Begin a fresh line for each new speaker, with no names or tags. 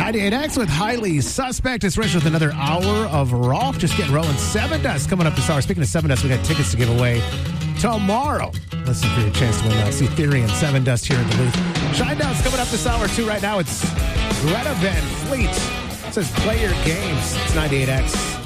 98X with Highly Suspect. It's Rich with another hour of Rolf. Just getting rolling. Seven Dust coming up this hour. Speaking of Seven Dust, we got tickets to give away tomorrow. Listen for your chance to win See Theory and Seven Dust here in Duluth. Shinedown's coming up this hour, too. Right now, it's Greta Van Fleet. It says play your games. It's 98X.